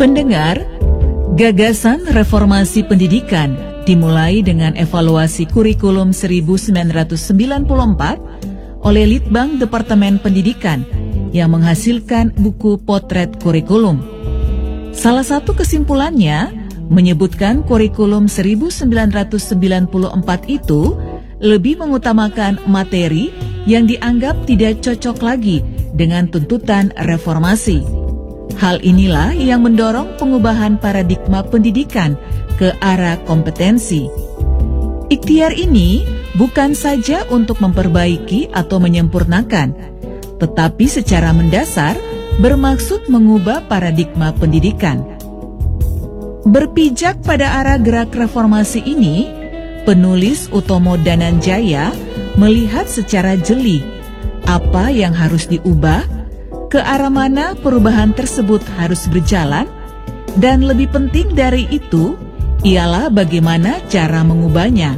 Pendengar, gagasan reformasi pendidikan dimulai dengan evaluasi kurikulum 1994 oleh Litbang Departemen Pendidikan yang menghasilkan buku potret kurikulum. Salah satu kesimpulannya menyebutkan kurikulum 1994 itu lebih mengutamakan materi yang dianggap tidak cocok lagi dengan tuntutan reformasi. Hal inilah yang mendorong pengubahan paradigma pendidikan ke arah kompetensi. Ikhtiar ini bukan saja untuk memperbaiki atau menyempurnakan, tetapi secara mendasar bermaksud mengubah paradigma pendidikan. Berpijak pada arah gerak reformasi ini, penulis Utomo Dananjaya melihat secara jeli apa yang harus diubah, ke arah mana perubahan tersebut harus berjalan, dan lebih penting dari itu ialah bagaimana cara mengubahnya.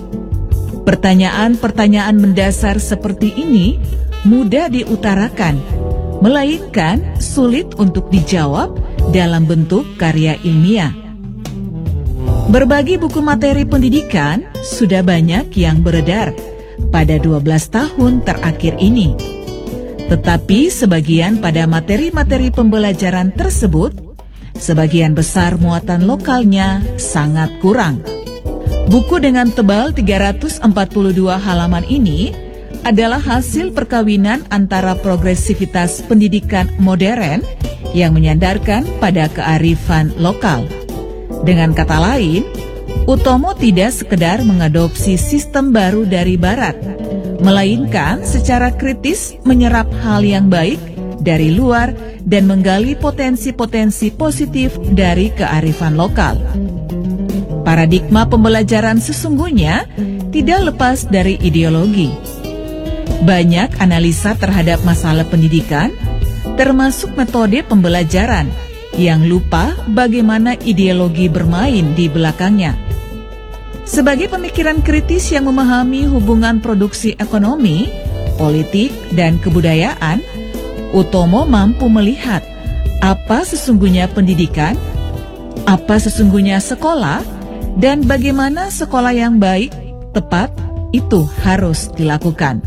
Pertanyaan-pertanyaan mendasar seperti ini mudah diutarakan, melainkan sulit untuk dijawab dalam bentuk karya ilmiah. Berbagi buku materi pendidikan sudah banyak yang beredar pada 12 tahun terakhir ini. Tetapi sebagian pada materi-materi pembelajaran tersebut, sebagian besar muatan lokalnya sangat kurang. Buku dengan tebal 342 halaman ini adalah hasil perkawinan antara progresivitas pendidikan modern yang menyandarkan pada kearifan lokal. Dengan kata lain, Utomo tidak sekedar mengadopsi sistem baru dari Barat, melainkan secara kritis menyerap hal yang baik dari luar dan menggali potensi-potensi positif dari kearifan lokal. Paradigma pembelajaran sesungguhnya tidak lepas dari ideologi. Banyak analisa terhadap masalah pendidikan, termasuk metode pembelajaran, yang lupa bagaimana ideologi bermain di belakangnya. Sebagai pemikiran kritis yang memahami hubungan produksi ekonomi, politik, dan kebudayaan, Utomo mampu melihat apa sesungguhnya pendidikan, apa sesungguhnya sekolah, dan bagaimana sekolah yang baik, tepat, itu harus dilakukan.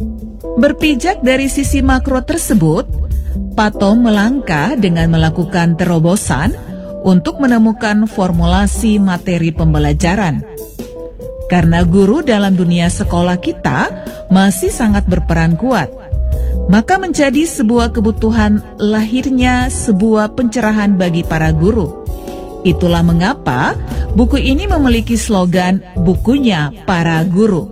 Berpijak dari sisi makro tersebut, Pato melangkah dengan melakukan terobosan untuk menemukan formulasi materi pembelajaran. Karena guru dalam dunia sekolah kita masih sangat berperan kuat, maka menjadi sebuah kebutuhan lahirnya sebuah pencerahan bagi para guru. Itulah mengapa buku ini memiliki slogan bukunya para guru.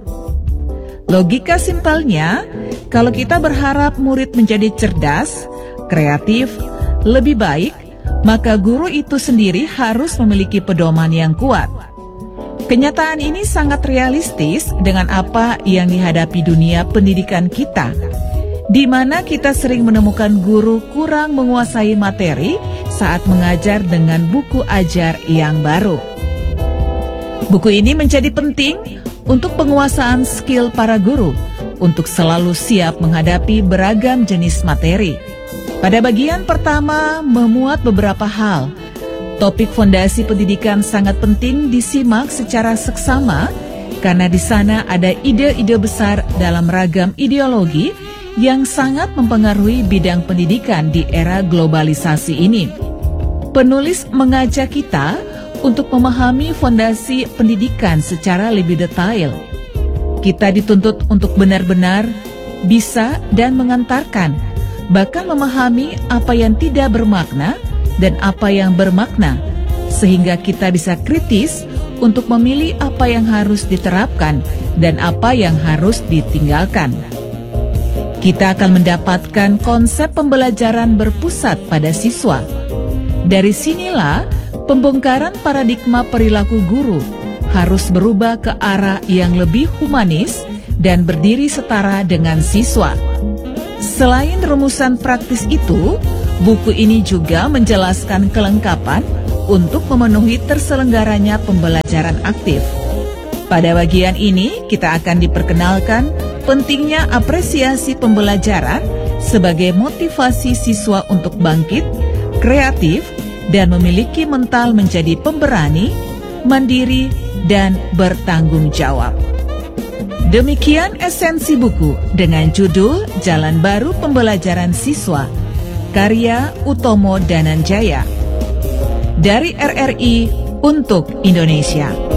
Logika simpelnya, kalau kita berharap murid menjadi cerdas, kreatif, lebih baik, maka guru itu sendiri harus memiliki pedoman yang kuat. Kenyataan ini sangat realistis dengan apa yang dihadapi dunia pendidikan kita, di mana kita sering menemukan guru kurang menguasai materi saat mengajar dengan buku ajar yang baru. Buku ini menjadi penting untuk penguasaan skill para guru untuk selalu siap menghadapi beragam jenis materi. Pada bagian pertama memuat beberapa hal. Topik fondasi pendidikan sangat penting disimak secara seksama karena di sana ada ide-ide besar dalam ragam ideologi yang sangat mempengaruhi bidang pendidikan di era globalisasi ini. Penulis mengajak kita untuk memahami fondasi pendidikan secara lebih detail. Kita dituntut untuk benar-benar bisa dan mengantarkan, bahkan memahami apa yang tidak bermakna dan apa yang bermakna, sehingga kita bisa kritis untuk memilih apa yang harus diterapkan dan apa yang harus ditinggalkan. Kita akan mendapatkan konsep pembelajaran berpusat pada siswa. Dari sinilah pembongkaran paradigma perilaku guru harus berubah ke arah yang lebih humanis dan berdiri setara dengan siswa. Selain rumusan praktis itu, buku ini juga menjelaskan kelengkapan untuk memenuhi terselenggaranya pembelajaran aktif. Pada bagian ini, kita akan diperkenalkan pentingnya apresiasi pembelajaran sebagai motivasi siswa untuk bangkit, kreatif, dan memiliki mental menjadi pemberani, mandiri, dan bertanggung jawab. Demikian esensi buku dengan judul Jalan Baru Pembelajaran Siswa, karya Utomo Dananjaya, dari RRI untuk Indonesia.